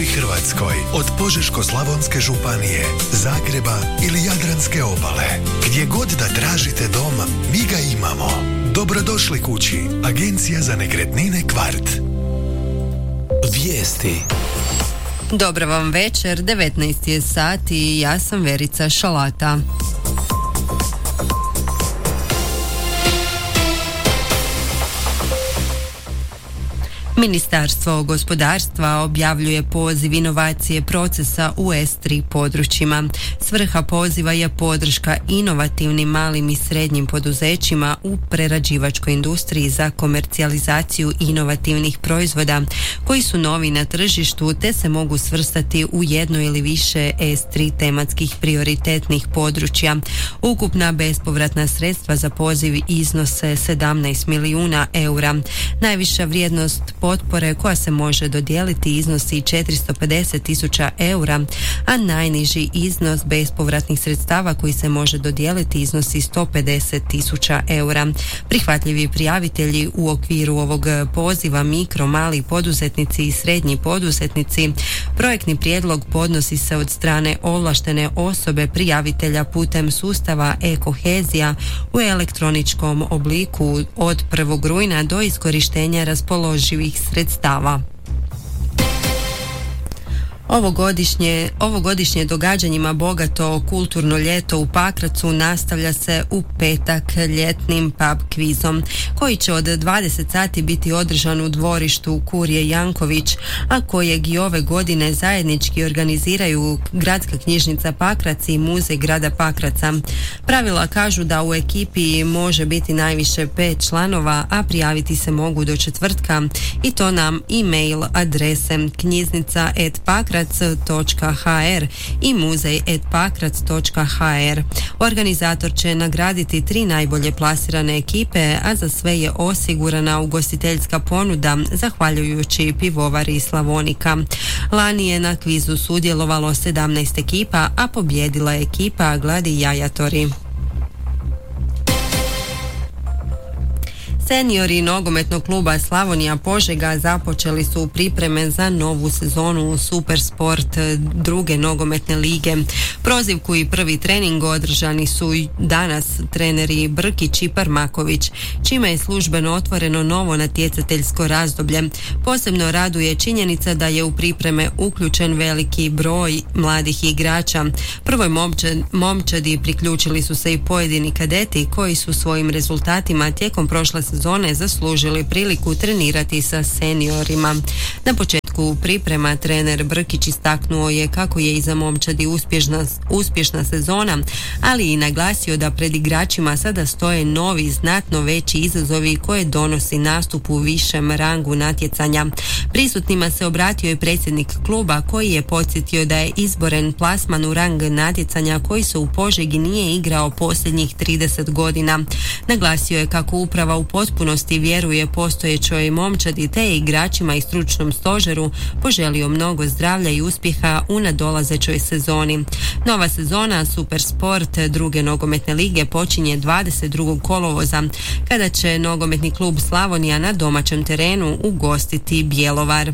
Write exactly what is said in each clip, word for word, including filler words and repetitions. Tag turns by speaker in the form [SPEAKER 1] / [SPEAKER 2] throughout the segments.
[SPEAKER 1] Hrvatskoj, od Požeško-slavonske županije, Zagreba ili Jadranske obale. Gdje god da tražite dom, mi ga imamo. Dobrodošli kući. Agencija za nekretnine Kvart.
[SPEAKER 2] Vijesti.
[SPEAKER 3] Dobro vam večer, devetnaest je sat i ja sam Verica Šalata. Ministarstvo gospodarstva objavljuje poziv inovacije procesa u S tri područjima. Svrha poziva je podrška inovativnim malim i srednjim poduzećima u prerađivačkoj industriji za komercijalizaciju inovativnih proizvoda koji su novi na tržištu te se mogu svrstati u jedno ili više S tri tematskih prioritetnih područja. Ukupna bespovratna sredstva za poziv iznose sedamnaest milijuna eura. Najviša vrijednost potpore koja se može dodijeliti iznosi četiristo pedeset tisuća eura, a najniži iznos bespovratnih sredstava koji se može dodijeliti iznosi sto pedeset tisuća eura. Prihvatljivi prijavitelji u okviru ovog poziva mikro, mali poduzetnici i srednji poduzetnici. Projektni prijedlog podnosi se od strane ovlaštene osobe prijavitelja putem sustava e-kohezija u elektroničkom obliku od prvog rujna do iskorištenja raspoloživih sredstava. Ovogodišnje, ovogodišnje događanjima bogato kulturno ljeto u Pakracu nastavlja se u petak ljetnim pub kvizom, koji će od dvadeset sati biti održan u dvorištu Kurije Janković, a kojeg i ove godine zajednički organiziraju Gradska knjižnica Pakrac i Muzej grada Pakraca. Pravila kažu da u ekipi može biti najviše pet članova, a prijaviti se mogu do četvrtka i to nam e-mail adresem knjiznica et pakrac točka ha er i muzej et pakrac točka ha er. Organizator će nagraditi tri najbolje plasirane ekipe, a za sve je osigurana ugostiteljska ponuda zahvaljujući pivovari Slavonika. Lani je na kvizu sudjelovalo sedamnaest ekipa, a pobjedila je ekipa Gladijatori. Seniori nogometnog kluba Slavonija Požega započeli su pripreme za novu sezonu Supersport druge nogometne lige. Prozivku i prvi trening održani su danas treneri Brkić i Parmaković, čime je službeno otvoreno novo natjecateljsko razdoblje. Posebno raduje činjenica da je u pripreme uključen veliki broj mladih igrača. Prvoj momčadi priključili su se i pojedini kadeti koji su svojim rezultatima tijekom prošle sezone zone zaslužili priliku trenirati sa seniorima. Na početku priprema trener Brkić istaknuo je kako je iza momčadi uspješna, uspješna sezona, ali i naglasio da pred igračima sada stoje novi, znatno veći izazovi koje donosi nastup u višem rangu natjecanja. Prisutnima se obratio i predsjednik kluba koji je podsjetio da je izboren plasman u rang natjecanja koji se u Požegi nije igrao posljednjih trideset godina. Naglasio je kako uprava u potpunosti vjeruje postojećoj momčadi te igračima i stručnom stožeru poželio mnogo zdravlja i uspjeha u nadolazećoj sezoni. Nova sezona Supersport druge nogometne lige počinje dvadeset drugog kolovoza kada će nogometni klub Slavonija na domaćem terenu ugostiti Bjelovar.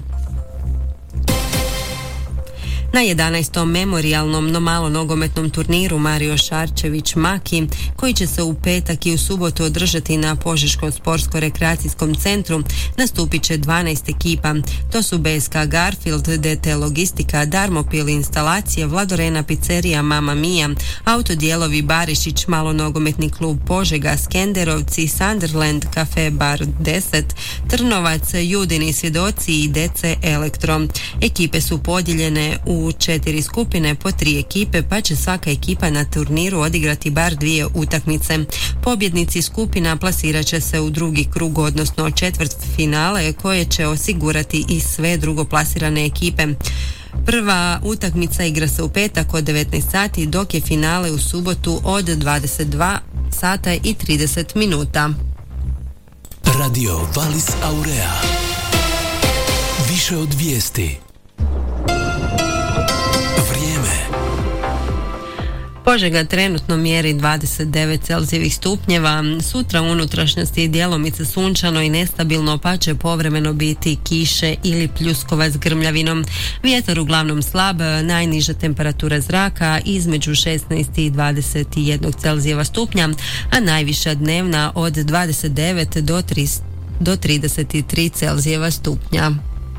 [SPEAKER 3] Na jedanaestom memorijalnom no malo nogometnom turniru Mario Šarčević Maki, koji će se u petak i u subotu održati na Požeškom sportsko-rekreacijskom centru, nastupit će dvanaest ekipa. To su B S K Garfield, D T Logistika, Darmopil instalacije, Vladorena pizzerija Mama Mia, Autodijelovi Barišić, malo nogometni klub Požega, Skenderovci, Sunderland, Cafe Bar deset, Trnovac, Judini svjedoci i D C Elektro. Ekipe su podijeljene u u četiri skupine po tri ekipe, pa će svaka ekipa na turniru odigrati bar dvije utakmice. Pobjednici skupina plasirat će se u drugi krug, odnosno četvrt finale, koje će osigurati i sve drugoplasirane ekipe. Prva utakmica igra se u petak od devetnaest sati, dok je finale u subotu od dvadeset dva sata i trideset minuta.
[SPEAKER 2] Radio Valis Aurea. Više od vijesti.
[SPEAKER 3] Požega trenutno mjeri dvadeset devet celzijevih stupnjeva, sutra u unutrašnjosti je djelomice sunčano i nestabilno, pa će povremeno biti kiše ili pljuskova s grmljavinom. Vjetar uglavnom slab, najniža temperatura zraka između šesnaest i dvadeset jedan celzijeva stupnja, a najviša dnevna od dvadeset devet do trideset tri celzijeva stupnja.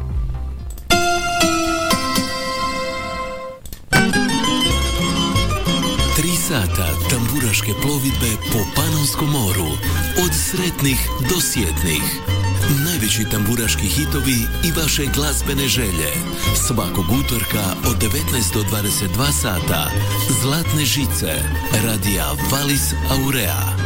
[SPEAKER 2] Tri sata tamburaške plovidbe po Panonskom moru, od sretnih do sjetnih. Najveći tamburaški hitovi i vaše glazbene želje. Svakog utorka od devetnaest do dvadeset dva sata. Zlatne žice. Radija Valis Aurea.